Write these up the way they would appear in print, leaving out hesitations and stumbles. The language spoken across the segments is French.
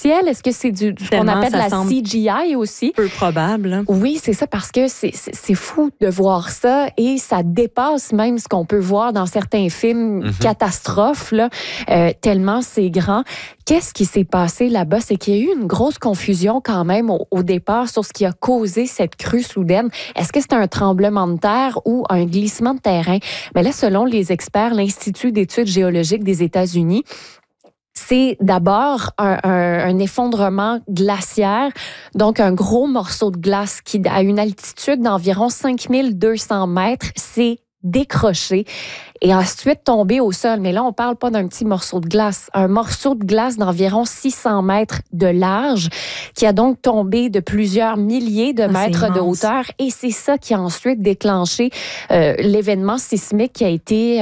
artificiel? Est-ce que c'est du ce qu'on appelle la CGI aussi? Peu probable. Hein? Oui, c'est ça, parce que c'est fou de voir ça et ça dépasse même ce qu'on peut voir dans certains films catastrophes, là, tellement c'est grand. Qu'est-ce qui s'est passé là-bas? C'est qu'il y a eu une grosse confusion quand même au départ sur ce qui a causé cette crue soudaine. Est-ce que c'était un tremblement de terre ou un glissement de terrain? Mais là, selon les experts, l'Institut d'études géologiques des États-Unis, c'est d'abord un effondrement glaciaire, donc un gros morceau de glace qui, à une altitude d'environ 5200 mètres, s'est décroché et ensuite tombé au sol. Mais là, on parle pas d'un petit morceau de glace. Un morceau de glace d'environ 600 mètres de large qui a donc tombé de plusieurs milliers de mètres de hauteur. Et c'est ça qui a ensuite déclenché l'événement sismique qui a été...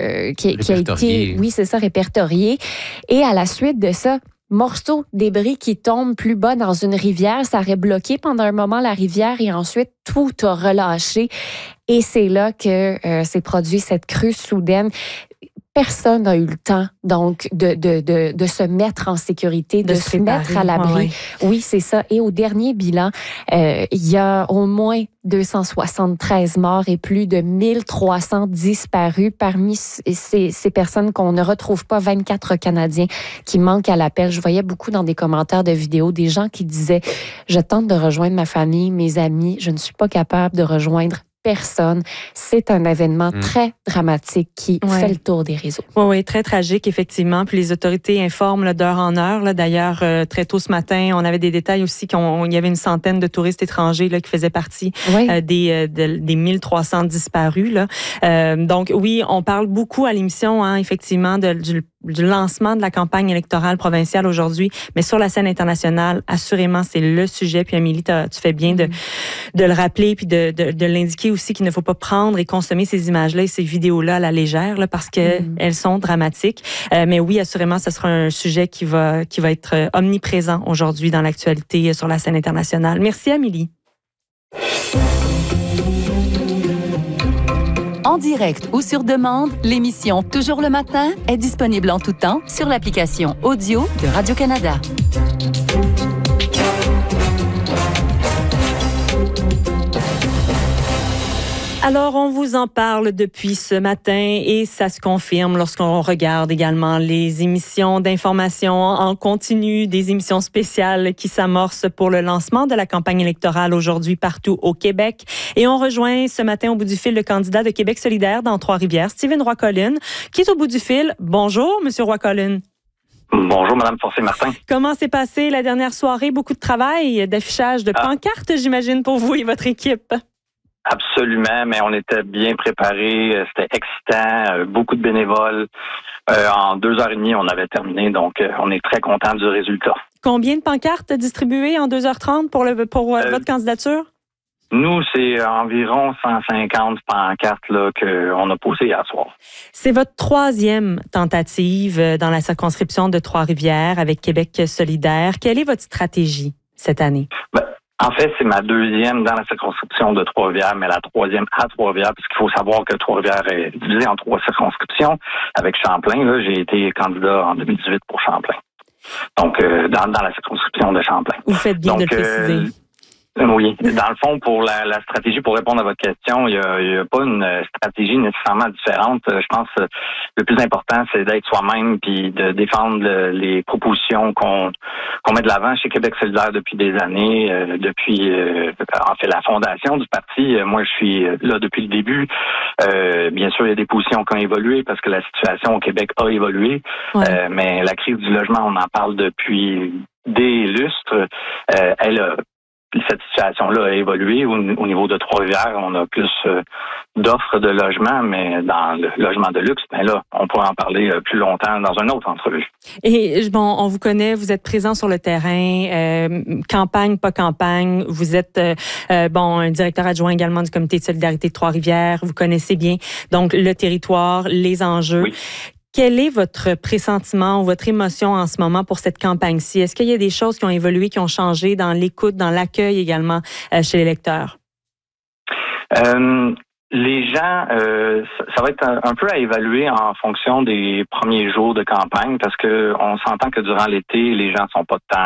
oui, c'est ça, répertorié. Et à la suite de ça, morceau de débris qui tombe plus bas dans une rivière, ça aurait bloqué pendant un moment la rivière et ensuite tout a relâché. Et c'est là que s'est produit cette crue soudaine. Personne n'a eu le temps, donc, de se mettre en sécurité, de se mettre à l'abri. Ouais. Oui, c'est ça. Et au dernier bilan, il y a au moins 273 morts et plus de 1300 disparus. Parmi ces personnes qu'on ne retrouve pas, 24 Canadiens qui manquent à l'appel. Je voyais beaucoup dans des commentaires de vidéos des gens qui disaient « Je tente de rejoindre ma famille, mes amis, je ne suis pas capable de rejoindre personne. » C'est un événement très dramatique qui fait le tour des réseaux. Oui, très tragique, effectivement. Puis les autorités informent là, d'heure en heure. Là. D'ailleurs, très tôt ce matin, on avait des détails aussi qu'il y avait une centaine de touristes étrangers là, qui faisaient partie des 1300 disparus. Là. Donc oui, on parle beaucoup à l'émission, hein, effectivement, du lancement de la campagne électorale provinciale aujourd'hui, mais sur la scène internationale, assurément, c'est le sujet. Puis Amélie, tu fais bien de le rappeler puis de l'indiquer aussi qu'il ne faut pas prendre et consommer ces images-là et ces vidéos-là à la légère là, parce qu'elles sont dramatiques. Mais oui, assurément, ce sera un sujet qui va être omniprésent aujourd'hui dans l'actualité sur la scène internationale. Merci, Amélie. En direct ou sur demande, l'émission Toujours le matin est disponible en tout temps sur l'application audio de Radio-Canada. Alors, on vous en parle depuis ce matin et ça se confirme lorsqu'on regarde également les émissions d'information en continu, des émissions spéciales qui s'amorcent pour le lancement de la campagne électorale aujourd'hui partout au Québec. Et on rejoint ce matin au bout du fil le candidat de Québec solidaire dans Trois-Rivières, Stephen Roy-Collin, qui est au bout du fil. Bonjour, Monsieur Roy-Collin. Bonjour, Madame Forcé-Martin. Comment s'est passée la dernière soirée? Beaucoup de travail, d'affichage, de pancartes, j'imagine, pour vous et votre équipe. Absolument, mais on était bien préparés, c'était excitant, beaucoup de bénévoles. En 2h30, on avait terminé, donc on est très contents du résultat. Combien de pancartes distribuées en 2h30 pour votre candidature? Nous, c'est environ 150 pancartes là, qu'on a posées hier soir. C'est votre troisième tentative dans la circonscription de Trois-Rivières avec Québec solidaire. Quelle est votre stratégie cette année? En fait, c'est ma deuxième dans la circonscription de Trois-Rivières, mais la troisième à Trois-Rivières, parce qu'il faut savoir que Trois-Rivières est divisée en 3 circonscriptions. Avec Champlain, là, j'ai été candidat en 2018 pour Champlain. Donc, dans la circonscription de Champlain. Vous faites bien de le préciser. Oui. Dans le fond, pour la stratégie, pour répondre à votre question, il y a pas une stratégie nécessairement différente. Je pense que le plus important, c'est d'être soi-même puis de défendre les propositions qu'on met de l'avant chez Québec solidaire depuis des années, depuis en fait la fondation du parti. Moi, je suis là depuis le début. Bien sûr, il y a des positions qui ont évolué parce que la situation au Québec a évolué. Ouais. Mais la crise du logement, on en parle depuis des lustres. Cette situation-là a évolué. Au niveau de Trois-Rivières, on a plus d'offres de logements, mais dans le logement de luxe, ben là, on pourra en parler plus longtemps dans une autre entrevue. Et bon, on vous connaît, vous êtes présent sur le terrain, campagne, pas campagne. Vous êtes un directeur adjoint également du comité de solidarité de Trois-Rivières. Vous connaissez bien donc le territoire, les enjeux. Oui. Quel est votre pressentiment ou votre émotion en ce moment pour cette campagne-ci? Est-ce qu'il y a des choses qui ont évolué, qui ont changé dans l'écoute, dans l'accueil également chez les lecteurs? Les gens, ça va être un peu à évaluer en fonction des premiers jours de campagne parce que on s'entend que durant l'été, les gens sont pas tant